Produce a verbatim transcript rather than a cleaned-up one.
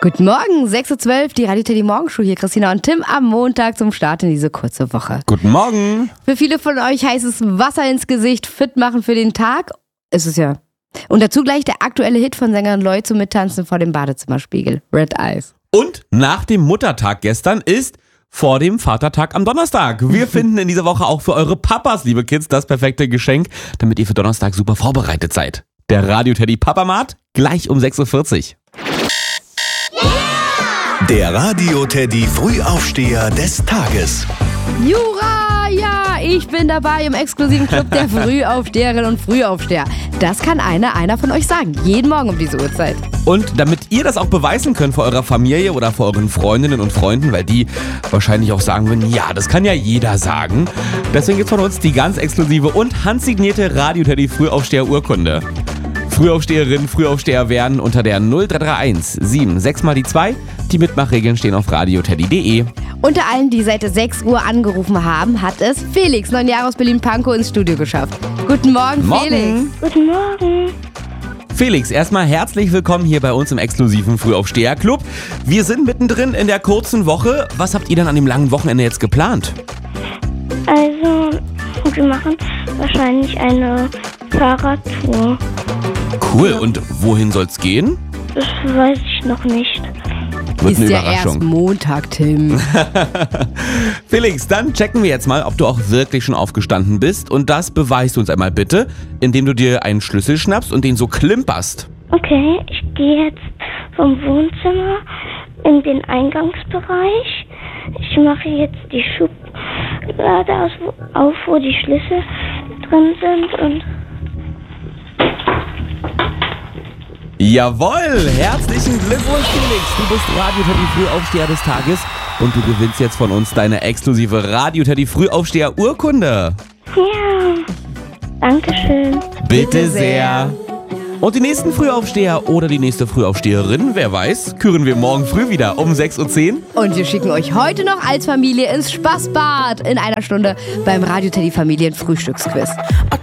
Guten Morgen, sechs Uhr zwölf, die Radio Teddy Morgenshow hier, Christina und Tim am Montag zum Start in diese kurze Woche. Guten Morgen. Für viele von euch heißt es Wasser ins Gesicht, fit machen für den Tag. Ist es ja. Und dazu gleich der aktuelle Hit von Sängerin Loy zum Mittanzen vor dem Badezimmerspiegel, Red Eyes. Und nach dem Muttertag gestern ist vor dem Vatertag am Donnerstag. Wir finden in dieser Woche auch für eure Papas, liebe Kids, das perfekte Geschenk, damit ihr für Donnerstag super vorbereitet seid. Der Radio Teddy Papamat gleich um sechs Uhr vierzig. Der Radio Teddy Frühaufsteher des Tages. Jura, ja, ich bin dabei im exklusiven Club der Frühaufsteherinnen und Frühaufsteher. Das kann einer, einer von euch sagen, jeden Morgen um diese Uhrzeit. Und damit ihr das auch beweisen könnt vor eurer Familie oder vor euren Freundinnen und Freunden, weil die wahrscheinlich auch sagen würden, ja, das kann ja jeder sagen. Deswegen gibt's von uns die ganz exklusive und handsignierte Radio Teddy Frühaufsteher Urkunde. Frühaufsteherinnen, Frühaufsteher werden unter der null drei drei eins sieben sechs mal die zwei. Die Mitmachregeln stehen auf radioteddy punkt de. Unter allen, die seit sechs Uhr angerufen haben, hat es Felix, neun Jahre aus Berlin-Pankow, ins Studio geschafft. Guten Morgen, Morgen. Felix. Guten Morgen. Felix, erstmal herzlich willkommen hier bei uns im exklusiven Frühaufsteher-Club. Wir sind mittendrin in der kurzen Woche. Was habt ihr denn an dem langen Wochenende jetzt geplant? Also, wir machen wahrscheinlich eine Fahrradtour. Cool, und wohin soll's gehen? Das weiß ich noch nicht. Wird Ist eine ja erst Überraschung. Montag, Tim. Felix, dann checken wir jetzt mal, ob du auch wirklich schon aufgestanden bist. Und das beweist du uns einmal bitte, indem du dir einen Schlüssel schnappst und den so klimperst. Okay, ich gehe jetzt vom Wohnzimmer in den Eingangsbereich. Ich mache jetzt die Schublade aus, auf, wo die Schlüssel drin sind und... Jawohl, herzlichen Glückwunsch, Felix. Du bist Radio Teddy Frühaufsteher des Tages und du gewinnst jetzt von uns deine exklusive Radio Teddy Frühaufsteher Urkunde. Ja, Dankeschön. Bitte sehr. Und die nächsten Frühaufsteher oder die nächste Frühaufsteherin, wer weiß, küren wir morgen früh wieder um sechs Uhr zehn. Und wir schicken euch heute noch als Familie ins Spaßbad in einer Stunde beim Radio Teddy Familien Frühstücksquiz.